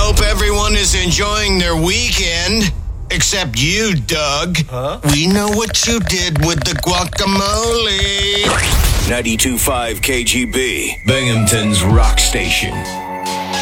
hope everyone is enjoying their weekend. Except you, Doug. Huh? We know what you did with the guacamole. 92.5 KGB, Binghamton's rock station.